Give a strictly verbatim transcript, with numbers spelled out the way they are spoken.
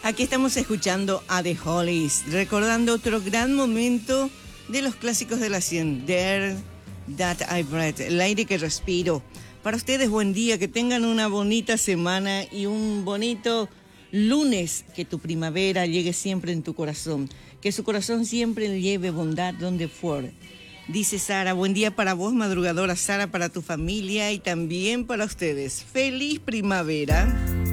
Aquí estamos escuchando a The Hollies, recordando otro gran momento de los clásicos de la cien, The Air That I Breathe, el aire que respiro. Para ustedes, buen día, que tengan una bonita semana y un bonito lunes, que tu primavera llegue siempre en tu corazón, que su corazón siempre lleve bondad donde fuere. Dice Sara, buen día para vos, madrugadora Sara, para tu familia y también para ustedes. ¡Feliz primavera!